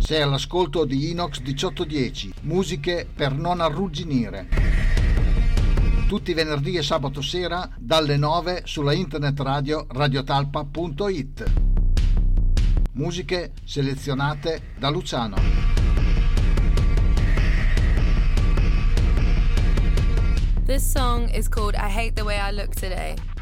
Sei all'ascolto di Inox 1810, musiche per non arrugginire. Tutti i venerdì e sabato sera dalle 9 sulla internet radio radiotalpa.it. Musiche selezionate da Luciano. This song is called I Hate the Way I Look Today.